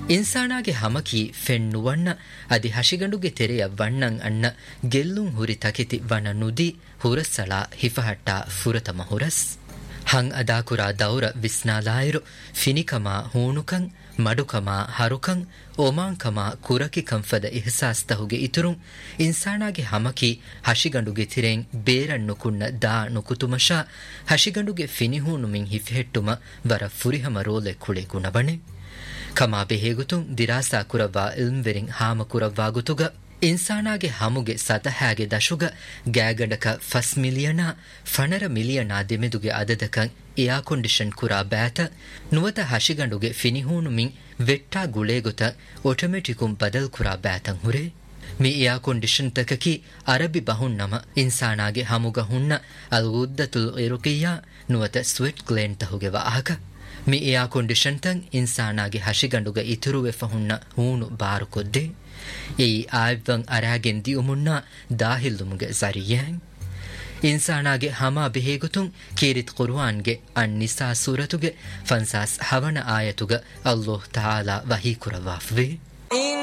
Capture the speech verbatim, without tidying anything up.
ಇನ್ಸಾನಾಗೆ ಹಮಕಿ ಫೆಣ್ಣುವಣ್ಣ ಅದಿ ಹಶಿಗಂಡುಗೆ ತೆರೆಯ ವಣ್ಣಂ ಅಣ್ಣ ಗೆಲ್ಲುಂ ಹುರಿ ತಕಿತಿ ವಣ ನುದಿ ಹುರಸ್ಸಳ ಹಿಫಹಟ್ಟ ಫುರತಮ ಹುರಸ್ ಹಂ ಅದಾಕುರ ದೌರ ವಿಸ್ನಾಲಾಯರು ಫಿನಿಕಮ ಹೂಣುಕಂ ಮಡುಕಮ ಹರುಕಂ ಒಮಾಂಕಮ ಕುರಕಿ ಕಂಫದ ಇಹಸಾಸ್ತಹುಗೆ ಇತುರುಂ ಇನ್ಸಾನಾಗೆ ಹಮಕಿ ಹಶಿಗಂಡುಗೆ ತಿರೆಂ ಬೇರಣ್ಣು ಕುಣ್ಣ ದಾ ನುಕುತುಮಶ ಹಶಿಗಂಡುಗೆ ಫಿನಿಹೂಣುಮಿಂ ಹಿಫೆಟ್ಟುಮ ವರ ಫುರಿಹಮ ರೋಲೆ ಕುಳೆ ಗುಣಬಣೆ ಕಮಾ ಬೆಹೇಗುತುಂ ದಿರಾಸಾ ಕುರವ್ವಾ ಇಲ್ಮ್ವೆರಿಂ ಹಾಮ ಕುರವ್ವಾ ಗುತುಗ ಇನ್ಸಾನಾಗೆ ಹಮುಗೆ ಸತಹ್ಯಾಗೆ ದಶುಗ ಗ್ಯಾಗಡಕ ಫಸ್ ಮಿಲಿಯನ ಫಣರ ಮಿಲಿಯನಾ ದೆಮೆದುಗೆ ಅದದಕಂ ಏರ್ ಕಂಡೀಷನ್ ಕುರಾ ಬ್ಯಾತ ನುವತ ಹಶಿಗಂಡುಗೆ ಫಿನಿಹೂಣುಮಿಂ ವೆಟ್ಟಾ ಗುಳೇಗುತ ಆಟೋಮೆಟಿಕುಂ ಬದಲ್ ಕುರಾ ಬ್ಯಾತಂ ಹುರೆ ಮಿ ಏರ್ ಕಂಡೀಷನ್ ತಕಕಿ ಅರಬಿ ಬಹುನ್ ನಮ ಇನ್ಸಾನಾಗೆ ಹಮುಗ ಹುಣ್ಣ ಅಲ್ ಉದ್ದತುಲ್ ಇರುಕಿಯಾ ನುವತ ಸ್ವೆಟ್ ಗ್ಲೇನ್ ತಹುಗೆ ವಾಹಕ ಮಿ ಏರ್ ಕಂಡೀಷನ್ ತಂ ಇನ್ಸಾನಾಗೆ ಹಶಿಗಂಡುಗ ಇತುರುವೆ ಫಹುಣ್ಣ ಹೂಣು ಬಾರು ಕೊದ್ದೆ ಏಯಿ ಆಯ್ವಂ ಅರಾಗೆನ್ ದಿಯುಮುಣ್ಣ ದಾಹಿಲ್ಲುಮುಗೆ ಝರಿಯಂ ಇನ್ಸಾನಾಗೆ ಹಮಾ ಬೆಹೇಗುತುಂ ಕೀರಿತ್ ಕುರ್ಆನ್ಗೆ ಅನ್ ನಿಸಾ ಸೂರತುಗೆ ಫನ್ಸಾಸ್ ಹವನ ಆಯತುಗ ಅಲ್ಲಾಹ್ ತಾಲಾ ವಹೀ ಕುರವಾಫ್ವೆ